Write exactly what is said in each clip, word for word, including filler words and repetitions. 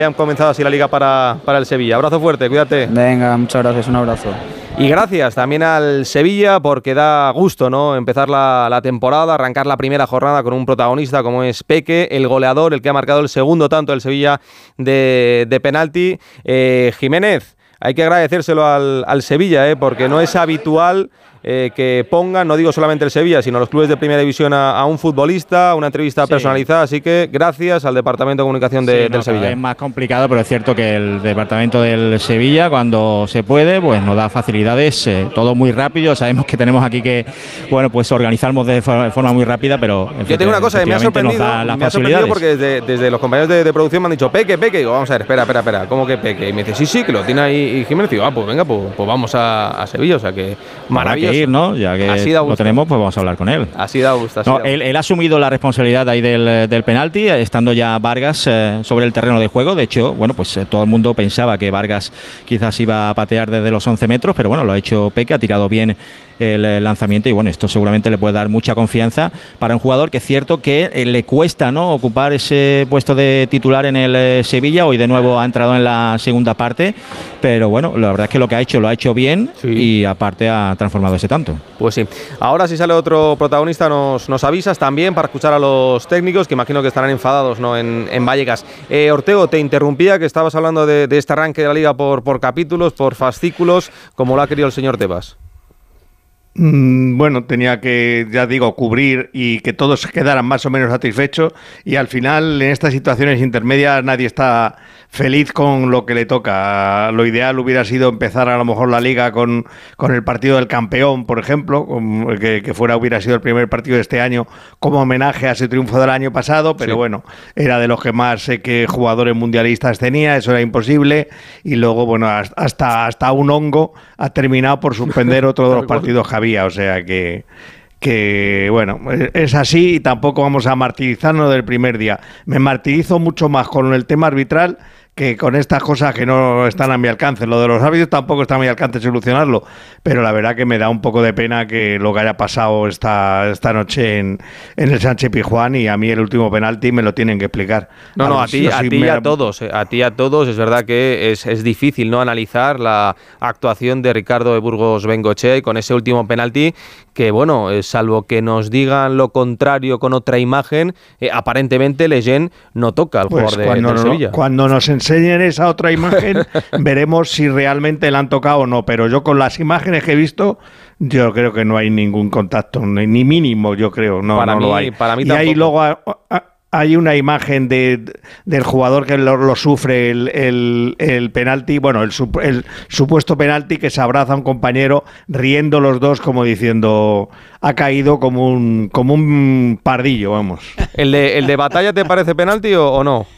Han comenzado así la liga para, para el Sevilla. Abrazo fuerte, cuídate. Venga, muchas gracias, un abrazo. Y gracias también al Sevilla, porque da gusto, ¿no?, empezar la, la temporada, arrancar la primera jornada con un protagonista como es Peque, el goleador, el que ha marcado el segundo tanto del Sevilla de, de penalti. Eh, Jiménez, hay que agradecérselo al, al Sevilla, ¿eh?, porque no es habitual eh, que pongan, no digo solamente el Sevilla, sino los clubes de primera división a, a un futbolista, una entrevista sí. personalizada, así que gracias al Departamento de Comunicación de, sí, no, del Sevilla. Es más complicado, pero es cierto que el Departamento del Sevilla, cuando se puede, pues nos da facilidades, eh, todo muy rápido. Sabemos que tenemos aquí que, bueno, pues organizarnos de forma muy rápida, pero yo tengo una cosa que me ha sorprendido, me ha sorprendido porque desde, desde los compañeros de, de producción me han dicho Peque, Peque, digo, vamos a ver, espera, espera, espera, ¿cómo que Peque? Y me dice, sí, sí, que lo tiene ahí Jiménez, y digo, ah, pues venga, pues, pues vamos a, a Sevilla, o sea que maravilloso. Ir, ¿no? Ya que lo tenemos, pues vamos a hablar con él. Así da gusto. Así no, da gusto. Él, él ha asumido la responsabilidad ahí del, del penalti, estando ya Vargas eh, sobre el terreno de juego. De hecho, bueno, pues eh, todo el mundo pensaba que Vargas quizás iba a patear desde los once metros, pero bueno, lo ha hecho Peque, ha tirado bien el lanzamiento y bueno, esto seguramente le puede dar mucha confianza para un jugador que es cierto que eh, le cuesta, ¿no?, ocupar ese puesto de titular en el eh, Sevilla. Hoy de nuevo ha entrado en la segunda parte, pero bueno, la verdad es que lo que ha hecho lo ha hecho bien, sí. Y aparte ha transformado ese tanto. Pues sí. Ahora si sale otro protagonista nos, nos avisas también para escuchar a los técnicos, que imagino que estarán enfadados, ¿no?, en, en Vallecas. Eh, Ortego, te interrumpía, que estabas hablando de, de este arranque de la liga por, por capítulos, por fascículos, como lo ha querido el señor Tebas. Bueno, tenía que, ya digo, cubrir y que todos quedaran más o menos satisfechos, y al final en estas situaciones intermedias nadie está feliz con lo que le toca. Lo ideal hubiera sido empezar a lo mejor la liga con, con el partido del campeón, por ejemplo, que, que fuera hubiera sido el primer partido de este año como homenaje a ese triunfo del año pasado, pero sí. Bueno, era de los que más sé que jugadores mundialistas tenía, eso era imposible, y luego, bueno, hasta, hasta un hongo ha terminado por suspender otro de los partidos que había, o sea que... que bueno, es así y tampoco vamos a martirizarnos del primer día. Me martirizo mucho más con el tema arbitral que con estas cosas que no están a mi alcance. Lo de los árbitros tampoco está a mi alcance solucionarlo, pero la verdad que me da un poco de pena que lo que haya pasado esta, esta noche en, en el Sánchez Pizjuán, y a mí el último penalti me lo tienen que explicar. No, no, a ti, a ti y a todos, a ti y a todos, es verdad que es, es difícil, ¿no?, analizar la actuación de Ricardo de Burgos Bengoechea, y con ese último penalti que, bueno, eh, salvo que nos digan lo contrario con otra imagen, eh, aparentemente Leyen no toca al pues jugador de, cuando, de Sevilla. No, cuando nos enseñen esa otra imagen veremos si realmente le han tocado o no, pero yo con las imágenes que he visto yo creo que no hay ningún contacto, ni, ni mínimo, yo creo, no, para no mí, lo hay. Para mí y tampoco. ahí luego a, a, hay una imagen de, del jugador que lo, lo sufre el, el, el penalti, bueno, el, el supuesto penalti, que se abraza a un compañero riendo los dos como diciendo ha caído como un como un pardillo, vamos. ¿El de, el de Batalla te parece penalti o, o no?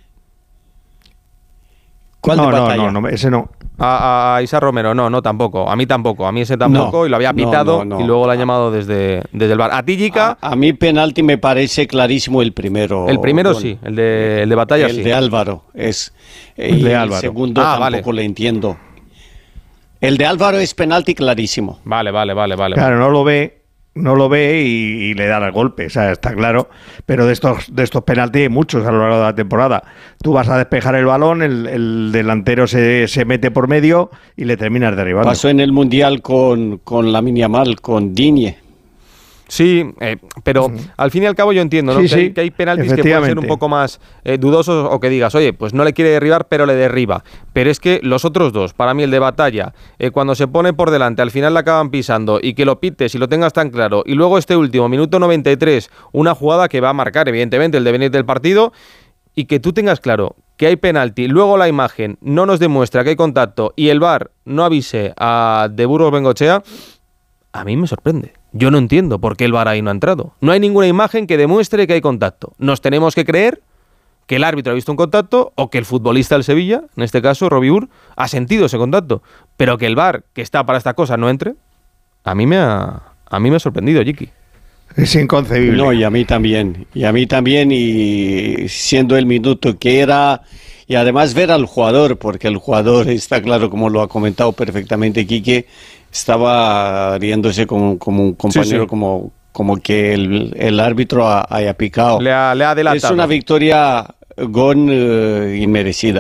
¿Cuál no, de Batalla? No, no, no, ese no. A, a Isa Romero, no, no, tampoco. A mí tampoco. A mí ese tampoco, no, y lo había pitado, no, no, no. Y luego lo ha llamado desde, desde el bar. ¿A ti, Jica? A, a mí penalti me parece clarísimo el primero. El primero gol. Sí, el de, el de Batalla el sí. El de Álvaro. Es, el de Álvaro. El segundo ah, tampoco vale. Le entiendo. El de Álvaro es penalti clarísimo. Vale, vale, vale, vale. Claro, no lo ve. No lo ve y, y le da el golpe, o sea, está claro, pero de estos de estos penaltis hay muchos a lo largo de la temporada. Tú vas a despejar el balón, el, el delantero se, se mete por medio y le terminas derribando. Pasó en el Mundial con, con Lamine Yamal, con Digne. Sí, eh, pero uh-huh. al fin y al cabo yo entiendo, ¿no? Sí, que, sí, hay, que hay penaltis que pueden ser un poco más eh, dudosos, o que digas, oye, pues no le quiere derribar, pero le derriba. Pero es que los otros dos, para mí el de Batalla, eh, cuando se pone por delante, al final la acaban pisando, y que lo pites y lo tengas tan claro, y luego este último, minuto noventa y tres, una jugada que va a marcar evidentemente el devenir del partido, y que tú tengas claro que hay penalti, luego la imagen no nos demuestra que hay contacto, y el V A R no avise a De Burgos Bengoechea, a mí me sorprende. Yo no entiendo por qué el V A R ahí no ha entrado. No hay ninguna imagen que demuestre que hay contacto. Nos tenemos que creer que el árbitro ha visto un contacto, o que el futbolista del Sevilla, en este caso Robiur, ha sentido ese contacto. Pero que el V A R, que está para estas cosas, no entre, a mí me ha, a mí me ha sorprendido, Jiki. Es inconcebible. No, y a mí también. Y a mí también, y siendo el minuto que era... Y además ver al jugador, porque el jugador, está claro, como lo ha comentado perfectamente Quique, estaba riéndose como, como un compañero, sí, sí. como como que el, el árbitro ha, haya picado. Le ha, le ha delatado. Es una victoria, gol uh, inmerecida.